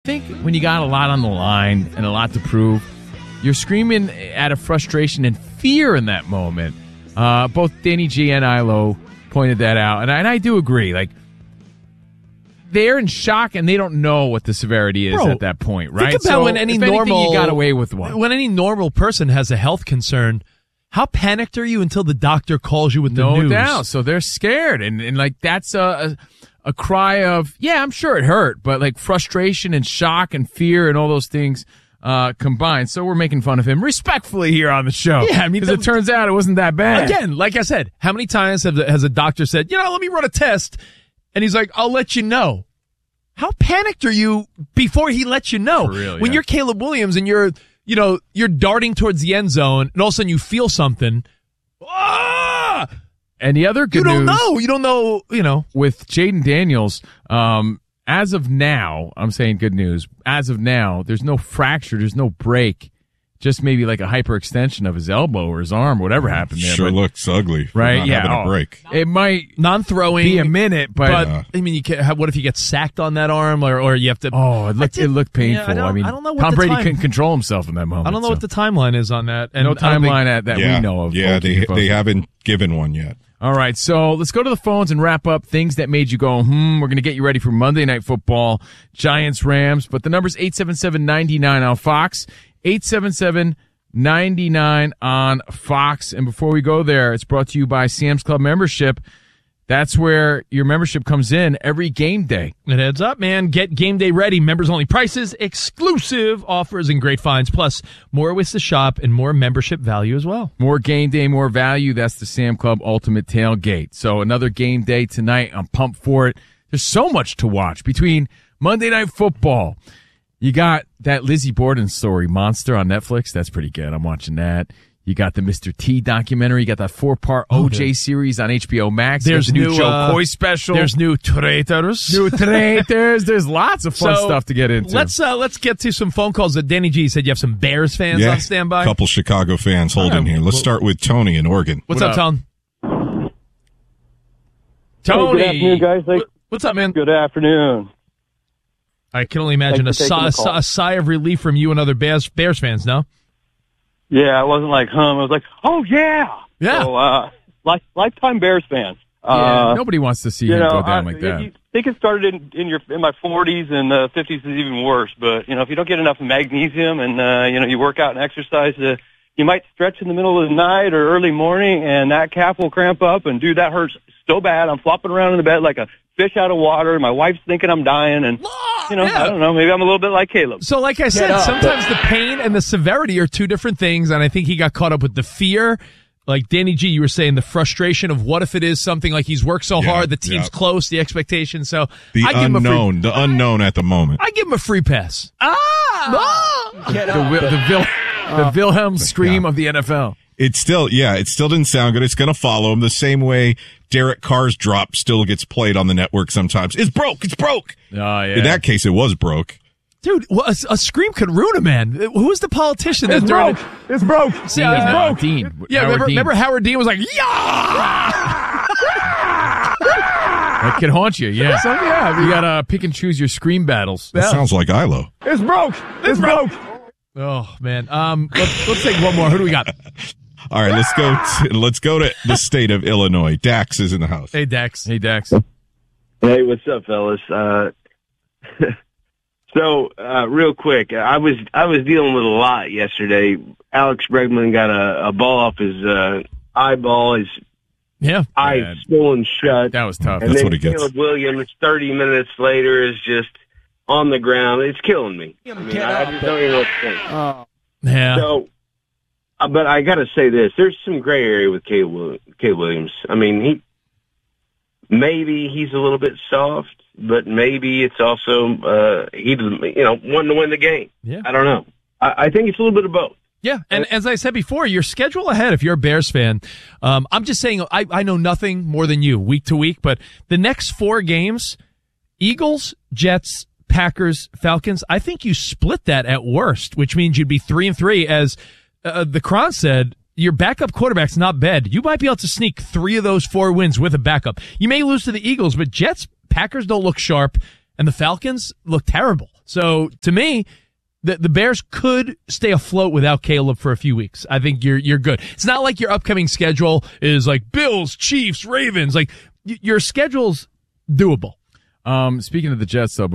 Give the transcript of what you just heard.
I think when you got a lot on the line and a lot to prove, you're screaming out of frustration and fear in that moment. Both Danny G and Ilo pointed that out, and I do agree. Like, they're in shock and they don't know what the severity is at that point, right? Think about when any normal you got away with one. When any normal person has a health concern, how panicked are you until the doctor calls you with the news? No doubt. So they're scared, and like that's a cry of, yeah, I'm sure it hurt, but like frustration and shock and fear and all those things combined. So we're making fun of him respectfully here on the show. Yeah, I mean, because it turns out it wasn't that bad. Again, like I said, how many times has a doctor said, let me run a test, and he's like, I'll let you know. How panicked are you before he lets you know? For real, when you're Caleb Williams and you're darting towards the end zone, and all of a sudden you feel something. Ah! And the other good news. You don't know. With Jaden Daniels, as of now, I'm saying good news. As of now, there's no fracture, there's no break. Just maybe like a hyperextension of his elbow or his arm, whatever happened there. Sure looks ugly. Right? Not Yeah. having a break. It might non-throwing be a minute, but I mean, what if you get sacked on that arm, or you have to? Oh, it looked painful. Yeah, I mean, I don't know what Tom the Brady time- couldn't control himself in that moment. I don't know what the timeline is on that. And no timeline that we know of. Yeah, they haven't given one yet. All right, so let's go to the phones and wrap up things that made you go, We're going to get you ready for Monday Night Football, Giants, Rams. But the number's 877-99 on Fox, 877-99 on Fox. And before we go there, it's brought to you by Sam's Club membership. That's where your membership comes in every game day. It adds up, man. Get game day ready. Members only prices, exclusive offers, and great finds. Plus, more ways to shop and more membership value as well. More game day, more value. That's the Sam Club Ultimate Tailgate. So another game day tonight. I'm pumped for it. There's so much to watch between Monday Night Football. You got that Lizzie Borden story, Monster, on Netflix. That's pretty good. I'm watching that. You got the Mr. T documentary. You got that 4-part OJ series on HBO Max. There's the new new Joe Coy special. There's new traitors. There's lots of fun stuff to get into. Let's get to some phone calls. That Danny G said you have some Bears fans on standby. A couple Chicago fans holding here. Let's start with Tony in Oregon. What's up, Tom? Tony. Hey, good afternoon, guys. What's up, man? Good afternoon. I can only imagine a sigh of relief from you and other Bears fans, no? Yeah, it wasn't like hum. It was like, oh, yeah. Yeah. So, lifetime Bears fan. Nobody wants to see him go down like that. I think it started in my 40s, and the 50s is even worse. But, if you don't get enough magnesium and, you work out and exercise, you might stretch in the middle of the night or early morning, and that calf will cramp up, and, dude, that hurts so bad. I'm flopping around in the bed like a fish out of water. My wife's thinking I'm dying, and, I don't know, maybe I'm a little bit like Caleb. So like I said, sometimes the pain and the severity are two different things, and I think he got caught up with the fear. Like Danny G, you were saying, the frustration of what if it is something like he's worked so hard, the team's close, the expectation. So the unknown at the moment. I give him a free pass. The Wilhelm scream of the NFL. It still didn't sound good. It's going to follow him the same way Derek Carr's drop still gets played on the network sometimes. It's broke. Oh, yeah. In that case, it was broke. Dude, a scream could ruin a man. Who was the politician? It's broke. It's broke. See, it's broke. Dean. Yeah, remember Howard Dean was like, yeah! That can haunt you, yeah. So, you got to pick and choose your scream battles. That sounds like Ilo. It's broke. It's broke. Oh, man. Let's take one more. Who do we got? All right, let's go to the state of Illinois. Dax is in the house. Hey, Dax. Hey, what's up, fellas? So, real quick, I was dealing with a lot yesterday. Alex Bregman got a ball off his eyeball, his eye swollen shut. That was tough. And That's then what he gets. Caleb Williams, 30 minutes later, is just on the ground. It's killing me. I just don't even know what to think. Yeah. So, but I got to say this: there's some gray area with Caleb Williams. I mean, maybe he's a little bit soft, but maybe it's also he wanting to win the game. Yeah. I don't know. I think it's a little bit of both. Yeah, and as I said before, your schedule ahead, if you're a Bears fan, I'm just saying I know nothing more than you week to week, but the next 4 games, Eagles, Jets, Packers, Falcons, I think you split that at worst, which means you'd be 3-3. As the Cron said, your backup quarterback's not bad. You might be able to sneak 3 of those 4 wins with a backup. You may lose to the Eagles, but Jets, Packers don't look sharp, and the Falcons look terrible. So to me, the Bears could stay afloat without Caleb for a few weeks. I think you're good. It's not like your upcoming schedule is like Bills, Chiefs, Ravens. Like your schedule's doable. Speaking of the Jets, though,